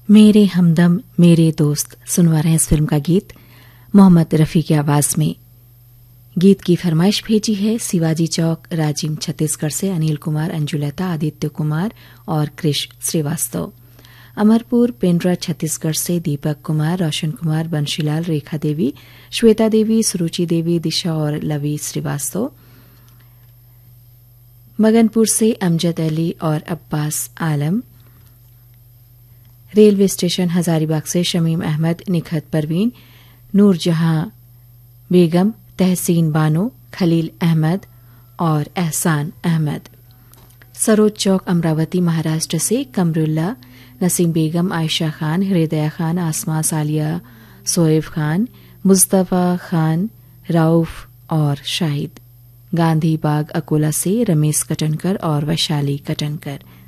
मेरे हमदम मेरे दोस्त सुनवा रहे हैं इस फिल्म का गीत मोहम्मद रफी की आवाज में। गीत की फरमाइश भेजी है शिवाजी चौक राजिम छत्तीसगढ़ से अनिल कुमार, अंजुलता, आदित्य कुमार और कृष श्रीवास्तव। अमरपुर पेंड्रा छत्तीसगढ़ से दीपक कुमार, रोशन कुमार, बंशीलाल, रेखा देवी, श्वेता देवी, सुरुचि देवी, दिशा और लवी श्रीवास्तव। मगनपुर से अमजद अली और अब्बास आलम। रेलवे स्टेशन हजारीबाग से शमीम अहमद, निखत परवीन, नूरजहां बेगम, तहसीन बानो, खलील अहमद और एहसान अहमद। सरोज चौक अमरावती महाराष्ट्र से कमरुल्ला, नसीम बेगम, आयशा खान, हृदया खान, आसमा, सालिया, सोएब खान, मुस्तफा खान, राउफ और शाहिद। गांधी बाग अकोला से रमेश कटनकर और वैशाली कटनकर।